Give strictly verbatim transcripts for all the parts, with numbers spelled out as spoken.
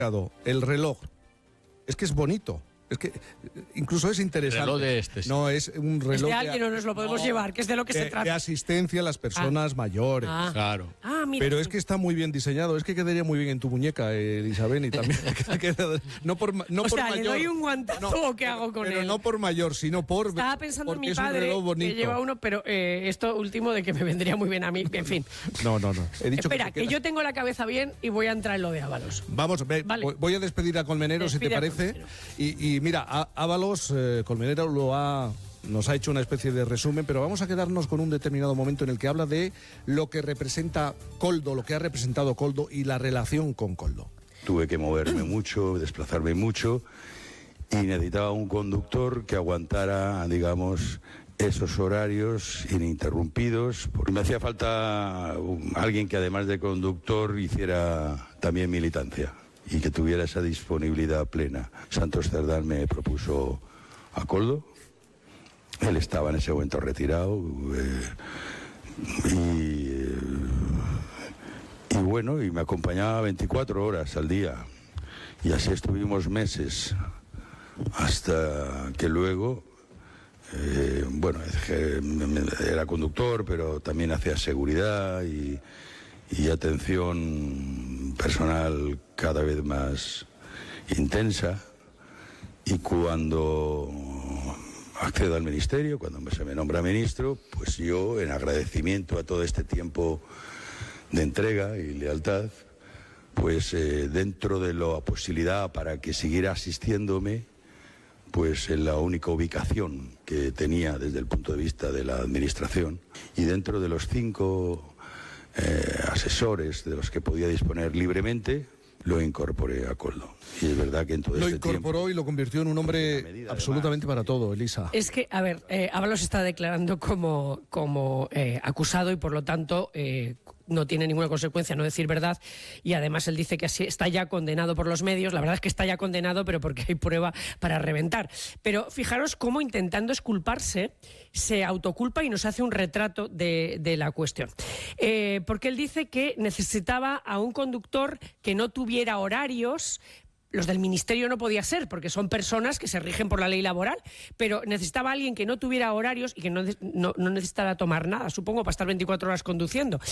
el reloj. Es que es bonito. Es que incluso es interesante. Reloj de este, sí. No, es un reloj. Es de alguien, no nos lo podemos no, llevar, que es de lo que de, se trata. De asistencia a las personas ah. mayores. Ah. Claro. Ah, mira. Pero es que está muy bien diseñado. Es que quedaría muy bien en tu muñeca, Elisabeth, y también. no por, no o por sea, mayor. ¿le doy un guantazo no, o qué hago con pero él? no por mayor, sino por. Estaba pensando en mi es padre, un reloj bonito. que lleva uno, pero eh, esto último de que me vendría muy bien a mí. En fin. No, no, no. He dicho Espera, que, que yo tengo la cabeza bien y voy a entrar en lo de Ábalos. Vamos, ve, Vale. voy a despedir a Colmenero, Despide si te a parece. Colmenero. Y, y mira, a, Ábalos, eh, Colmenero lo ha, nos ha hecho una especie de resumen, pero vamos a quedarnos con un determinado momento en el que habla de lo que representa Koldo, lo que ha representado Koldo y la relación con Koldo. Tuve que moverme mucho, desplazarme mucho, y necesitaba un conductor que aguantara, digamos, esos horarios ininterrumpidos, porque me hacía falta un, alguien que además de conductor hiciera también militancia y que tuviera esa disponibilidad plena. Santos Cerdán me propuso a Koldo, él estaba en ese momento retirado, eh, y, eh, y bueno, y me acompañaba veinticuatro horas al día, y así estuvimos meses, hasta que luego, eh, bueno, era conductor, pero también hacía seguridad y, y atención personal cada vez más intensa. Y cuando accedo al ministerio, cuando se me nombra ministro, pues yo, en agradecimiento a todo este tiempo de entrega y lealtad, pues eh, dentro de la posibilidad para que siguiera asistiéndome, pues en la única ubicación que tenía desde el punto de vista de la administración, y dentro de los cinco eh, asesores de los que podía disponer libremente, lo incorporé a Koldo. Y es verdad que en todo Lo este incorporó tiempo, y lo convirtió en un hombre medida, absolutamente además, para todo, Elisa. Es que, a ver, eh, Ábalos está declarando como, como eh, acusado y por lo tanto eh, no tiene ninguna consecuencia no decir verdad, y además él dice que así está ya condenado por los medios. La verdad es que está ya condenado, pero porque hay prueba para reventar. Pero fijaros cómo, intentando exculparse, se autoculpa y nos hace un retrato de, de la cuestión. Eh, porque él dice que necesitaba a un conductor que no tuviera horarios. Los del ministerio no podía ser, porque son personas que se rigen por la ley laboral, pero necesitaba a alguien que no tuviera horarios y que no, no, no necesitara tomar nada, supongo, para estar veinticuatro horas conduciendo.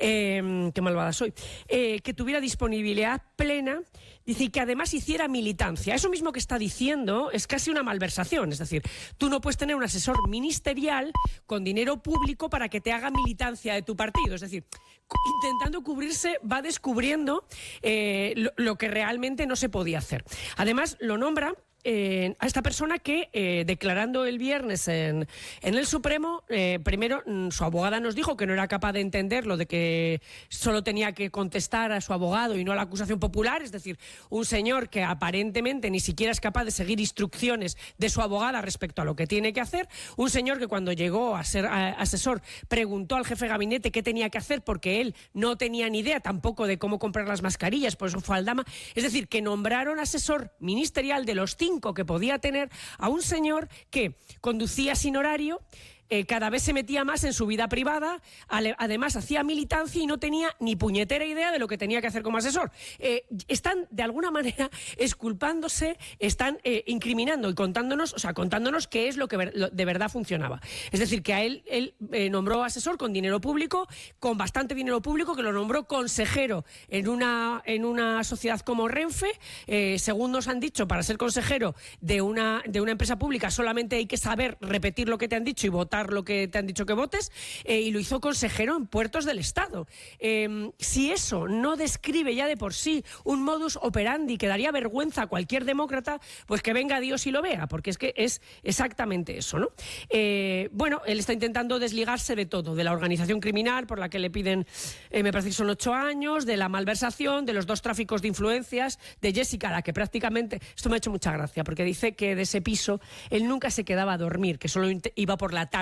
Eh, qué malvada soy. Eh, que tuviera disponibilidad plena, dice, y que además hiciera militancia. Eso mismo que está diciendo es casi una malversación, es decir, tú no puedes tener un asesor ministerial con dinero público para que te haga militancia de tu partido, es decir, intentando cubrirse, va descubriendo eh, lo, lo que realmente no se podía hacer. Además, lo nombra eh, a esta persona que, eh, declarando el viernes en, en el Supremo, eh, primero mm, su abogada nos dijo que no era capaz de entender lo de que solo tenía que contestar a su abogado y no a la acusación popular, es decir, un señor que aparentemente ni siquiera es capaz de seguir instrucciones de su abogada respecto a lo que tiene que hacer, un señor que cuando llegó a ser a, asesor preguntó al jefe de gabinete qué tenía que hacer porque él no tenía ni idea tampoco de cómo comprar las mascarillas, por eso fue al Dama. Es decir, que nombraron asesor ministerial de los cinco que podía tener a un señor que conducía sin horario, eh, cada vez se metía más en su vida privada, ale, además hacía militancia y no tenía ni puñetera idea de lo que tenía que hacer como asesor. Eh, están, de alguna manera, exculpándose, están eh, incriminando y contándonos, o sea, contándonos qué es lo que ver, lo, de verdad funcionaba. Es decir, que a él, él eh, nombró asesor con dinero público, con bastante dinero público, que lo nombró consejero en una, en una sociedad como Renfe. Eh, según nos han dicho, para ser consejero de una, de una empresa pública solamente hay que saber repetir lo que te han dicho y votar lo que te han dicho que votes, eh, y lo hizo consejero en puertos del Estado. Eh, si eso no describe ya de por sí un modus operandi que daría vergüenza a cualquier demócrata, pues que venga Dios y lo vea, porque es que es exactamente eso, ¿no? Eh, bueno, él está intentando desligarse de todo, de la organización criminal por la que le piden, eh, me parece que son ocho años, de la malversación, de los dos tráficos de influencias, de Jessica, la que prácticamente, esto me ha hecho mucha gracia, porque dice que de ese piso él nunca se quedaba a dormir, que solo iba por la tarde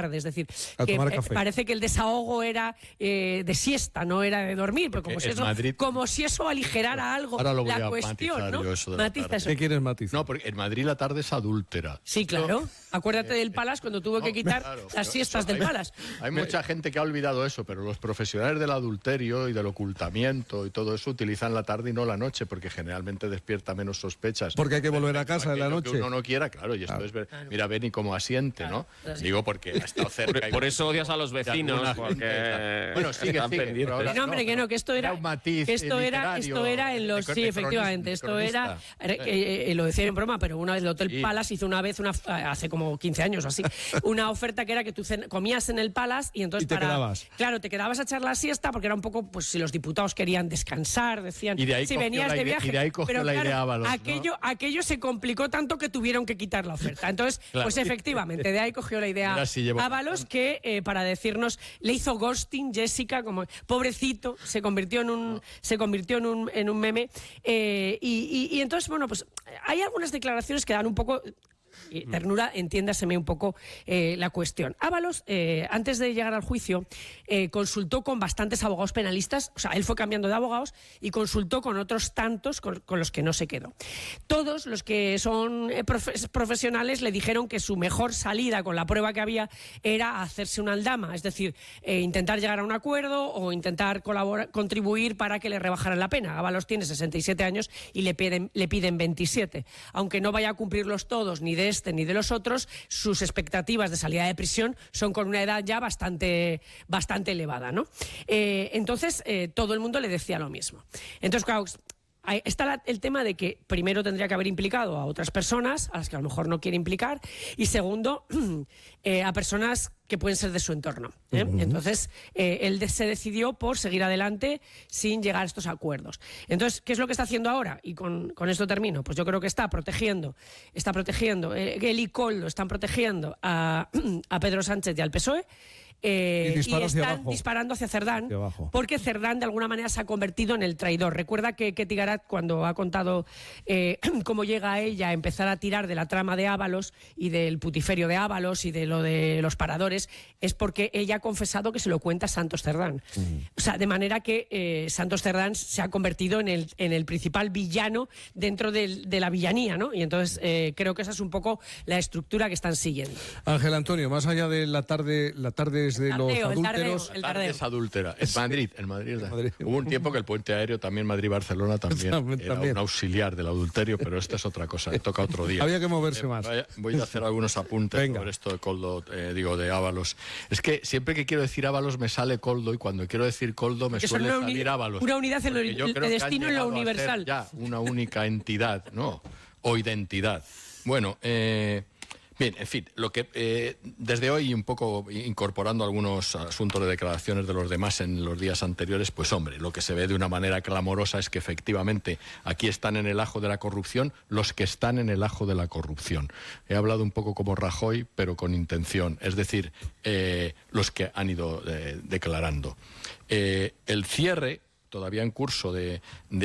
tarde. Es decir, a que tomar eh, café. parece que el desahogo era eh, de siesta, no era de dormir, pero como si, eso, Madrid, como si eso aligerara algo ahora lo voy la a cuestión, matizar ¿no? yo eso de la Matiza tarde. eso. ¿Qué quieres matizar? No, porque en Madrid la tarde es adúltera. Sí, claro. Acuérdate del Palace cuando tuvo que quitar Claro, las pero siestas eso del hay- Palace. Hay mucha gente que ha olvidado eso, pero los profesionales del adulterio y del ocultamiento y todo eso utilizan la tarde y no la noche, porque generalmente despierta menos sospechas. Porque hay que volver a casa en la Aquello que noche. uno no quiera, claro, y esto Claro. es ver, mira Beni cómo asiente, Claro, ¿no? así. Digo porque ha estado cerca. Por, y- por eso odias a los de vecinos, alguna porque gente. Bueno, sigue, están sigue, pendientes. pero ahora- No, hombre, que no, que esto Era era, un matiz que esto era, literario, esto era en los, de- sí, de efectivamente, esto era, cronista. eh, eh, lo decía en broma, pero una vez el Hotel Sí. Palace hizo una vez, una, hace como quince años o así, una oferta que era que tú cen- comías en el Palace y entonces Y te para, quedabas. claro, te quedabas a echar la siesta porque era un poco, pues si los diputados querían descansar, decían, Y de ahí si cogió venías la de idea- viaje, y de ahí cogió pero la claro, idea Ábalos, ¿no? aquello, aquello se complicó tanto que tuvieron que quitar la oferta. Entonces, Claro. pues efectivamente, de ahí cogió la idea Mira si llevo Ábalos, que eh, para decirnos, le hizo ghosting Jessica, como pobrecito, se convirtió en un, se convirtió en un, en un meme. eh, y, y- y entonces, bueno, pues hay algunas declaraciones que dan un poco. Y ternura, entiéndaseme un poco eh, la cuestión. Ábalos, eh, antes de llegar al juicio, eh, consultó con bastantes abogados penalistas, o sea, él fue cambiando de abogados y consultó con otros tantos con, con los que no se quedó. Todos los que son eh, profe- profesionales le dijeron que su mejor salida con la prueba que había era hacerse una aldama, es decir, eh, intentar llegar a un acuerdo o intentar colaborar, contribuir para que le rebajaran la pena. Ábalos tiene sesenta y siete años y le piden, le piden veintisiete. Aunque no vaya a cumplirlos todos, ni de este ni de los otros, sus expectativas de salida de prisión son con una edad ya bastante, bastante elevada, ¿no? Eh, entonces, eh, todo el mundo le decía lo mismo. Entonces, claro, ahí está la- el tema de que primero tendría que haber implicado a otras personas, a las que a lo mejor no quiere implicar, y segundo, eh, a personas que pueden ser de su entorno, ¿eh? Uh-huh. Entonces, eh, él de- se decidió por seguir adelante sin llegar a estos acuerdos. Entonces, ¿qué es lo que está haciendo ahora? Y con, con esto termino. Pues yo creo que está protegiendo, está protegiendo, eh, él y Koldo están protegiendo a, a Pedro Sánchez y al P S O E. Eh, Y y, dispara hacia están abajo. disparando hacia Cerdán, Hacia abajo. porque Cerdán de alguna manera se ha convertido en el traidor. Recuerda que Ketty Garat, cuando ha contado eh, cómo llega a ella a empezar a tirar de la trama de Ábalos y del putiferio de Ábalos y de lo de los paradores, es porque ella ha confesado que se lo cuenta Santos Cerdán. Uh-huh. O sea, de manera que eh, Santos Cerdán se ha convertido en el, en el principal villano dentro del, de la villanía, ¿no? Y entonces eh, creo que esa es un poco la estructura que están siguiendo. Ángel Antonio, más allá de la tarde, la tarde es de Tardeo, los el tardeo, adúlteros. el La tarde tardeo. es adúltera. Es Madrid, en Madrid. Madrid. Hubo un tiempo que el puente aéreo, también Madrid-Barcelona, también, También, era también. un auxiliar del adulterio, pero esta es otra cosa, toca otro día. Había que moverse Eh, más. vaya, voy a hacer algunos apuntes Venga. sobre esto de Koldo, eh, digo, de Ábalos. Es que siempre que quiero decir Ábalos me sale Koldo y cuando quiero decir Koldo me Porque son suele una uni- salir Ábalos. una unidad en lo- Porque yo de creo que han destino en lo llegado a ser universal. Ya, una única entidad, ¿no? O identidad. Bueno, eh, bien, en fin, lo que eh, desde hoy, un poco incorporando algunos asuntos de declaraciones de los demás en los días anteriores, pues hombre, lo que se ve de una manera clamorosa es que efectivamente aquí están en el ajo de la corrupción los que están en el ajo de la corrupción. He hablado un poco como Rajoy, pero con intención, es decir, eh, los que han ido eh, declarando. Eh, el cierre todavía en curso de,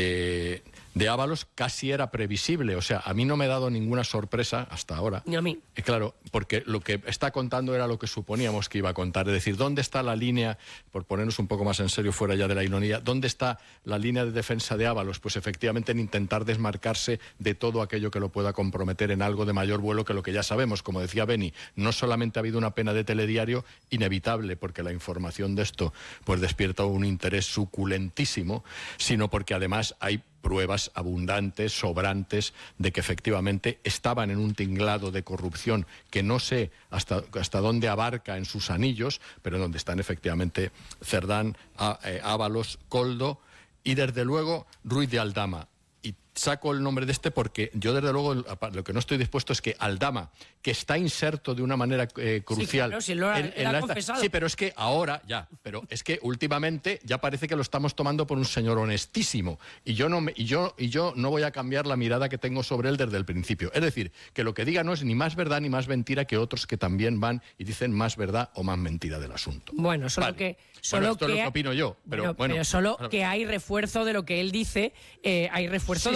de, de Ábalos casi era previsible. O sea, a mí no me ha dado ninguna sorpresa hasta ahora. Ni a mí. Eh, claro, porque lo que está contando era lo que suponíamos que iba a contar. Es decir, ¿dónde está la línea, por ponernos un poco más en serio fuera ya de la ironía, dónde está la línea de defensa de Ábalos? Pues efectivamente en intentar desmarcarse de todo aquello que lo pueda comprometer en algo de mayor vuelo que lo que ya sabemos. Como decía Beni, no solamente ha habido una pena de telediario inevitable, porque la información de esto pues despierta un interés suculentísimo, sino porque además hay pruebas abundantes, sobrantes, de que efectivamente estaban en un tinglado de corrupción que no sé hasta, hasta dónde abarca en sus anillos, pero donde están efectivamente Cerdán, Ábalos, Koldo y desde luego Ruiz de Aldama. Y saco el nombre de este porque yo desde luego lo que no estoy dispuesto es que Aldama, que está inserto de una manera eh, crucial... Sí, claro, si lo ha, en, en ha la- confesado. Sí, pero es que ahora ya, pero es que últimamente ya parece que lo estamos tomando por un señor honestísimo y yo no me, y yo y yo no voy a cambiar la mirada que tengo sobre él desde el principio. Es decir, que lo que diga no es ni más verdad ni más mentira que otros que también van y dicen más verdad o más mentira del asunto. Bueno, solo Vale. que... Bueno, Solo esto que es lo que opino yo, pero bueno, bueno. pero solo Claro. que hay refuerzo de lo que él dice, eh, hay refuerzo Sí,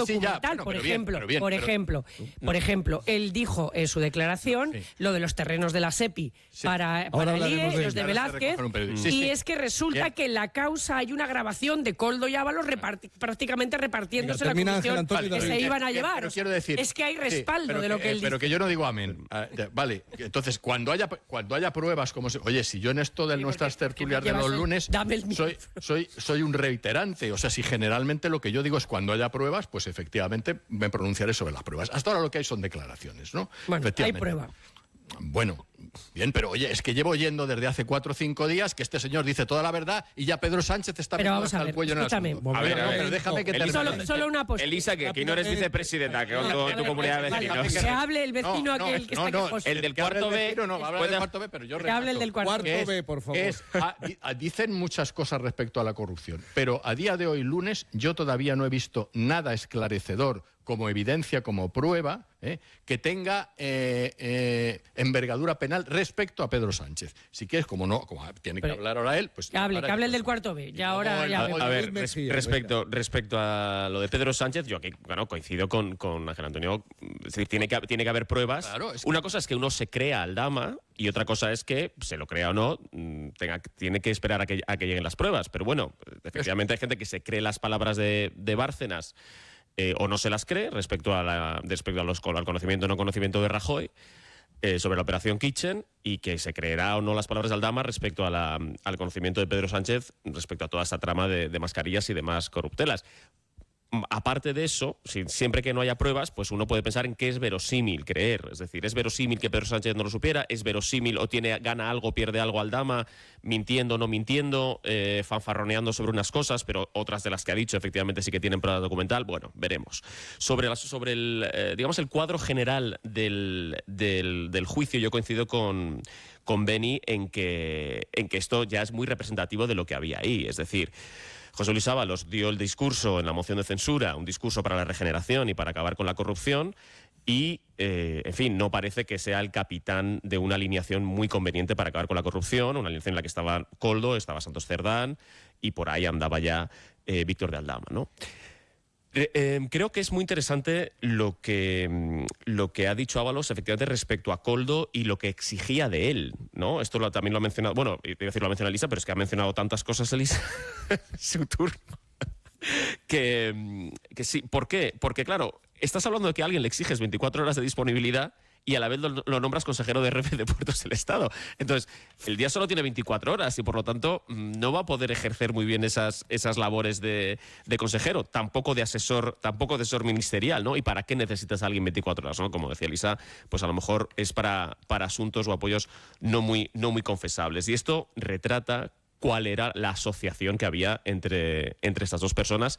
sí, ya, documental, bueno, por pero bien, ejemplo, pero bien, por pero- ejemplo, no. por ejemplo, él dijo en su declaración Sí. lo de los terrenos de la SEPI Sí. para, Ahora para el I hablaremos E, de los de ello. Ahora se Velázquez, recogen un periódico. y Sí, sí. es que resulta Bien. que en la causa hay una grabación de Coldo y Ábalos reparti- prácticamente repartiéndose Venga, la termina, comisión Ángel Antonio, que David. se iban a Eh, llevar. pero O sea, quiero decir, es que hay sí, respaldo pero de lo que él Pero dice. que yo no digo amén. Ah, ya, vale, entonces cuando haya cuando haya pruebas como se, oye, si yo en esto de Sí, nuestras porque- porque tertulias me de los llevas el- lunes dame el soy micrófono. soy soy un reiterante, o sea, si generalmente lo que yo digo es cuando haya pruebas, pues efectivamente me pronunciaré sobre las pruebas. Hasta ahora lo que hay son declaraciones, ¿no? Bueno, hay Efectivamente. prueba. Bueno, bien, pero oye, es que llevo oyendo desde hace cuatro o cinco días que este señor dice toda la verdad y ya Pedro Sánchez está Pero metido vamos hasta a el ver, cuello en el escúchame. asunto. A ver, No, a ver, pero déjame que Elisa, termine. Solo, solo una postura. Elisa, que aquí no eres vicepresidenta, que con tu, tu comunidad de Vale, vecinos. que hable el vecino No, no, aquel que no, está no, quejoso. el del que hable cuarto B, vecino, no, habla puede- del cuarto B, pero yo Que hable el remato. del cuarto Cuarto B. Es- B, por favor. es- a- di- a- dicen muchas cosas respecto a la corrupción, pero a día de hoy, lunes, yo todavía no he visto nada esclarecedor como evidencia, como prueba, ¿eh? que tenga eh, eh, envergadura penal respecto a Pedro Sánchez. Si quieres, como no, como tiene que Pero- hablar ahora él, pues... Que hable, para que hable el pues- del cuarto B. y Ya luego ahora el- ya a- vemos. A ver, Luis res- Mejía, respecto, respecto a lo de Pedro Sánchez, yo aquí bueno, coincido con, con Ángel Antonio. Es decir, tiene que, tiene que haber pruebas. Claro, es que- Una cosa es que uno se crea Aldama y otra cosa es que, se lo crea o no, mm, tenga, tiene que esperar a que, a que lleguen las pruebas. Pero bueno, efectivamente hay gente que se cree las palabras de, de Bárcenas eh, o no se las cree respecto a la, respecto a los, al conocimiento o no conocimiento de Rajoy. Eh, sobre la operación Kitchen y que se creerá o no las palabras de Aldama respecto a la, al conocimiento de Pedro Sánchez respecto a toda esta trama de, de mascarillas y demás corruptelas. Aparte de eso, si, siempre que no haya pruebas, pues uno puede pensar en qué es verosímil creer. Es decir, ¿es verosímil que Pedro Sánchez no lo supiera? ¿Es verosímil o tiene gana algo, pierde algo Aldama, mintiendo o no mintiendo, eh, fanfarroneando sobre unas cosas, pero otras de las que ha dicho efectivamente sí que tienen prueba documental? Bueno, veremos. Sobre, las, sobre el, eh, digamos, el cuadro general del, del, del juicio, yo coincido con, con Beni en que, en que esto ya es muy representativo de lo que había ahí. Es decir, José Luis Ábalos dio el discurso en la moción de censura, un discurso para la regeneración y para acabar con la corrupción, y, eh, en fin, no parece que sea el capitán de una alineación muy conveniente para acabar con la corrupción, una alineación en la que estaba Koldo, estaba Santos Cerdán, y por ahí andaba ya eh, Víctor de Aldama, ¿no? Eh, eh, creo que es muy interesante lo que, mm, lo que ha dicho Ábalos efectivamente respecto a Koldo y lo que exigía de él, ¿no? Esto lo, también lo ha mencionado, bueno, iba a decir lo ha mencionado Elisa, pero es que ha mencionado tantas cosas Elisa en su turno. que, mm, que sí, ¿por qué? Porque claro, estás hablando de que a alguien le exiges veinticuatro horas de disponibilidad y a la vez lo, lo nombras consejero de R F de Puertos del Estado. Entonces, el día solo tiene veinticuatro horas y por lo tanto no va a poder ejercer muy bien esas, esas labores de, de consejero, tampoco de asesor, tampoco de asesor ministerial, ¿no? ¿Y para qué necesitas a alguien veinticuatro horas, ¿no? Como decía Elisa, pues a lo mejor es para, para asuntos o apoyos no muy, no muy confesables. Y esto retrata cuál era la asociación que había entre, entre estas dos personas,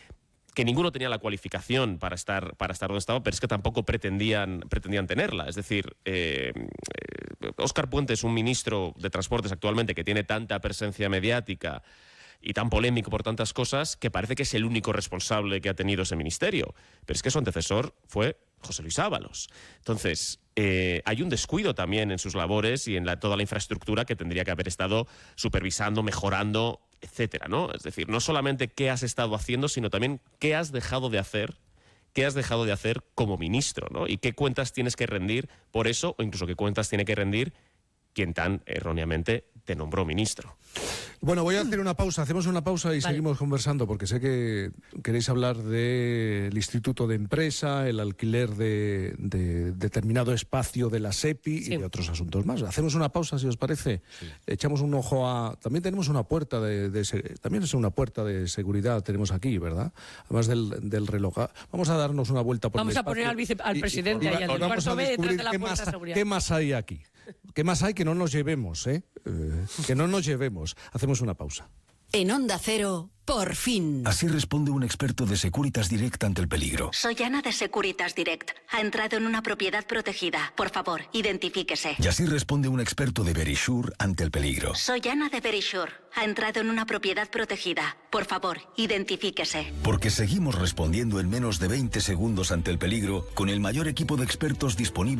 que ninguno tenía la cualificación para estar, para estar donde estaba, pero es que tampoco pretendían, pretendían tenerla. Es decir, eh, eh, Óscar Puente es un ministro de Transportes actualmente que tiene tanta presencia mediática y tan polémico por tantas cosas que parece que es el único responsable que ha tenido ese ministerio. Pero es que su antecesor fue José Luis Ábalos. Entonces, eh, hay un descuido también en sus labores y en la, toda la infraestructura que tendría que haber estado supervisando, mejorando, etcétera, ¿no? Es decir, no solamente qué has estado haciendo, sino también qué has dejado de hacer, qué has dejado de hacer como ministro, ¿no? Y qué cuentas tienes que rendir por eso, o incluso qué cuentas tiene que rendir quien tan erróneamente te nombró ministro. Bueno, voy a hacer una pausa, hacemos una pausa y Vale. seguimos conversando, porque sé que queréis hablar del Instituto de Empresa, el alquiler de, de determinado espacio de la SEPI Sí. y de otros asuntos más. Hacemos una pausa, si os parece. Echamos un ojo a... También tenemos una puerta de, de se- también es una puerta de seguridad, tenemos aquí, ¿verdad? Además del, del reloj. Ah, Vamos a darnos una vuelta por Vamos el a poner espacio al vice- al y- y- presidente y- ahí, al y del vamos cuarto a B, detrás descubrir de la qué puerta más, de seguridad. qué más hay aquí. ¿Qué más hay que no nos llevemos, eh? Eh, que no nos llevemos. Hacemos una pausa. En Onda Cero, por fin. Así responde un experto de Securitas Direct ante el peligro. Soy Ana de Securitas Direct. Ha entrado en una propiedad protegida. Por favor, identifíquese. Y así responde un experto de Verisure ante el peligro. Soy Ana de Verisure. Ha entrado en una propiedad protegida. Por favor, identifíquese. Porque seguimos respondiendo en menos de veinte segundos ante el peligro con el mayor equipo de expertos disponible